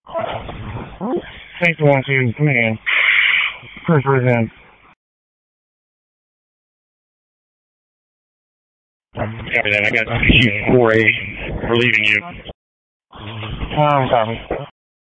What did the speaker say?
Thanks for watching. Come in. First in. Copy that. I got 4A. We're leaving you. Copy.